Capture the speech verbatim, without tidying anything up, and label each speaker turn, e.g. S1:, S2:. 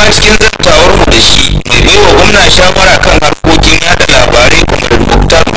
S1: ma cikin zantawarmu da shi mai baiwa gwamna shawara kan